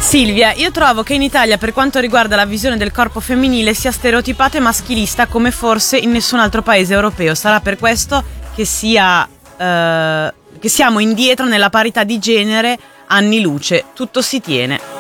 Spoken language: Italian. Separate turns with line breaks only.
Silvia, io trovo che in Italia, per quanto riguarda la visione del corpo femminile, sia stereotipata e maschilista come forse in nessun altro paese europeo. Sarà per questo che siamo indietro nella parità di genere anni luce. Tutto si tiene.